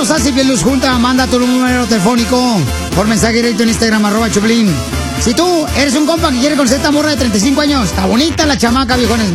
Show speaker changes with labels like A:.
A: Rosa y Piel Luz Junta, manda tu número telefónico por mensaje directo en Instagram, @Choplin. Si tú eres un compa que quiere conocer esta morra de 35 años, está bonita la chamaca, viejones.